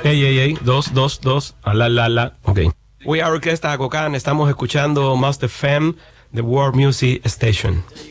Ey, dos, la. Ok. We are Orquesta Acocán, estamos escuchando Must FM, The World Music Station.